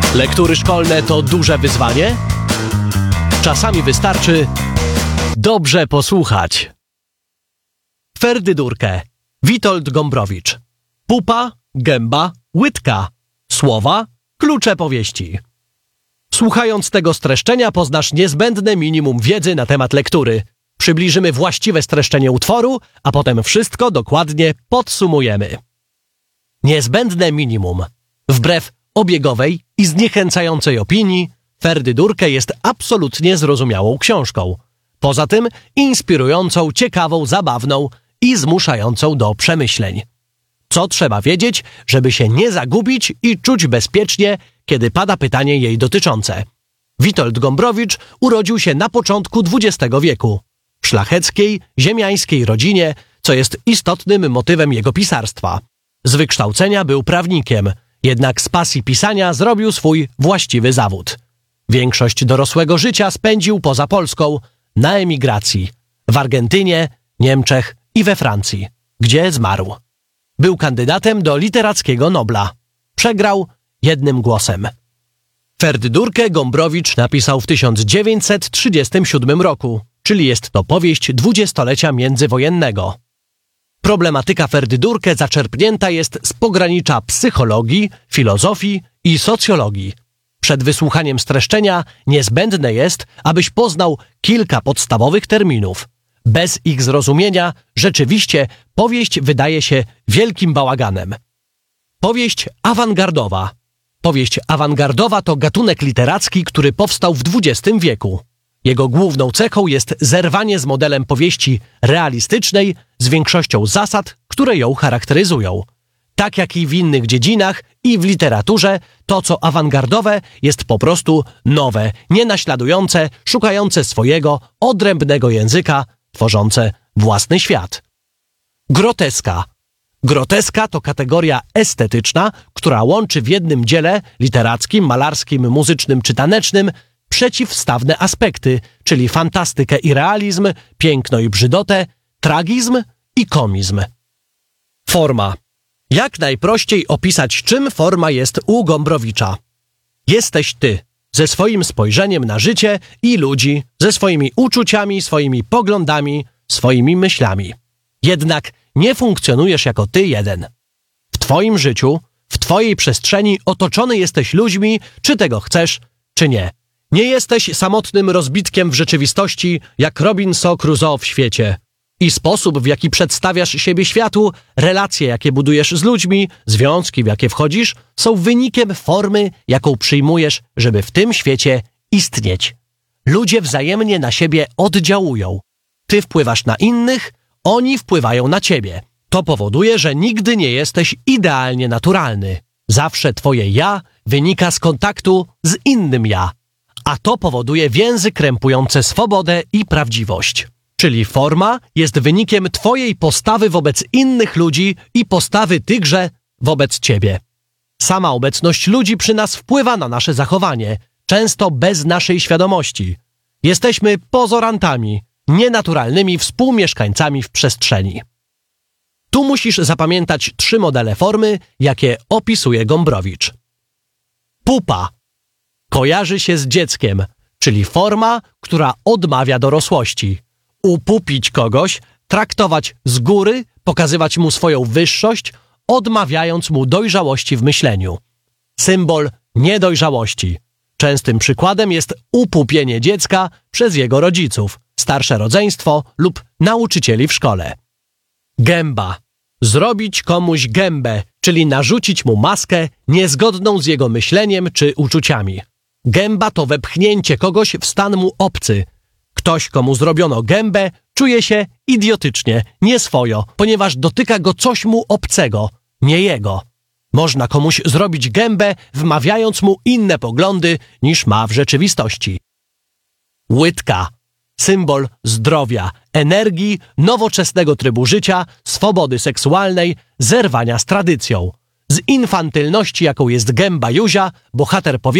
Lektury szkolne to duże wyzwanie? Czasami wystarczy dobrze posłuchać. Ferdydurkę. Witold Gombrowicz. Pupa, gęba, łydka. Słowa, klucze powieści. Słuchając tego streszczenia poznasz niezbędne minimum wiedzy na temat lektury. Przybliżymy właściwe streszczenie utworu, a potem wszystko dokładnie podsumujemy. Niezbędne minimum. Wbrew obiegowej i zniechęcającej opinii, Ferdydurkę jest absolutnie zrozumiałą książką. Poza tym inspirującą, ciekawą, zabawną i zmuszającą do przemyśleń. Co trzeba wiedzieć, żeby się nie zagubić i czuć bezpiecznie, kiedy pada pytanie jej dotyczące. Witold Gombrowicz urodził się na początku XX wieku. W szlacheckiej, ziemiańskiej rodzinie, co jest istotnym motywem jego pisarstwa. Z wykształcenia był prawnikiem, jednak z pasji pisania zrobił swój właściwy zawód. Większość dorosłego życia spędził poza Polską, na emigracji, w Argentynie, Niemczech i we Francji, gdzie zmarł. Był kandydatem do literackiego Nobla. Przegrał jednym głosem. Ferdydurkę Gombrowicz napisał w 1937 roku, czyli jest to powieść dwudziestolecia międzywojennego. Problematyka Ferdydurkę zaczerpnięta jest z pogranicza psychologii, filozofii i socjologii. Przed wysłuchaniem streszczenia niezbędne jest, abyś poznał kilka podstawowych terminów. Bez ich zrozumienia rzeczywiście powieść wydaje się wielkim bałaganem. Powieść awangardowa. Powieść awangardowa to gatunek literacki, który powstał w XX wieku. Jego główną cechą jest zerwanie z modelem powieści realistycznej z większością zasad, które ją charakteryzują. Tak jak i w innych dziedzinach i w literaturze, to co awangardowe jest po prostu nowe, nienaśladujące, szukające swojego odrębnego języka, tworzące własny świat. Groteska. Groteska to kategoria estetyczna, która łączy w jednym dziele literackim, malarskim, muzycznym czy tanecznym przeciwstawne aspekty, czyli fantastykę i realizm, piękno i brzydotę, tragizm i komizm. Forma. Jak najprościej opisać, czym forma jest u Gombrowicza? Jesteś ty, ze swoim spojrzeniem na życie i ludzi, ze swoimi uczuciami, swoimi poglądami, swoimi myślami. Jednak nie funkcjonujesz jako ty jeden. W twoim życiu, w twojej przestrzeni otoczony jesteś ludźmi, czy tego chcesz, czy nie. Nie jesteś samotnym rozbitkiem w rzeczywistości, jak Robinson Crusoe w świecie. I sposób, w jaki przedstawiasz siebie światu, relacje, jakie budujesz z ludźmi, związki, w jakie wchodzisz, są wynikiem formy, jaką przyjmujesz, żeby w tym świecie istnieć. Ludzie wzajemnie na siebie oddziałują. Ty wpływasz na innych, oni wpływają na ciebie. To powoduje, że nigdy nie jesteś idealnie naturalny. Zawsze twoje ja wynika z kontaktu z innym ja. A to powoduje więzy krępujące swobodę i prawdziwość. Czyli forma jest wynikiem twojej postawy wobec innych ludzi i postawy tychże wobec ciebie. Sama obecność ludzi przy nas wpływa na nasze zachowanie, często bez naszej świadomości. Jesteśmy pozorantami, nienaturalnymi współmieszkańcami w przestrzeni. Tu musisz zapamiętać 3 modele formy, jakie opisuje Gombrowicz. Pupa. Kojarzy się z dzieckiem, czyli forma, która odmawia dorosłości. Upupić kogoś, traktować z góry, pokazywać mu swoją wyższość, odmawiając mu dojrzałości w myśleniu. Symbol niedojrzałości. Częstym przykładem jest upupienie dziecka przez jego rodziców, starsze rodzeństwo lub nauczycieli w szkole. Gęba. Zrobić komuś gębę, czyli narzucić mu maskę niezgodną z jego myśleniem czy uczuciami. Gęba to wepchnięcie kogoś w stan mu obcy. Ktoś, komu zrobiono gębę, czuje się idiotycznie, nieswojo, ponieważ dotyka go coś mu obcego, nie jego. Można komuś zrobić gębę, wmawiając mu inne poglądy, niż ma w rzeczywistości. Łydka. Symbol zdrowia, energii, nowoczesnego trybu życia, swobody seksualnej, zerwania z tradycją. Z infantylności, jaką jest gęba Józia, bohater powieści